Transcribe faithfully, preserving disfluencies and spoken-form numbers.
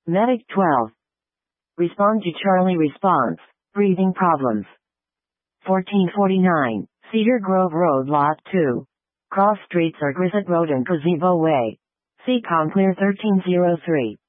Medic twelve. Respond to Charlie response. Breathing problems. fourteen forty-nine. Cedar Grove Road Lot two. Cross streets are Grizzett Road and Gazebo Way. C. Com Clear thirteen oh three.